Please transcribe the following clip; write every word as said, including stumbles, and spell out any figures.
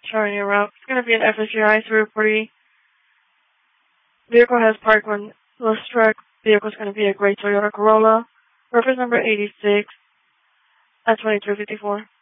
showing your route. It's going to be an F S G I three forty. Vehicle has parked on this truck. Vehicle is going to be a gray Toyota Corolla. Reference number eighty-six at twenty-two fifty-four.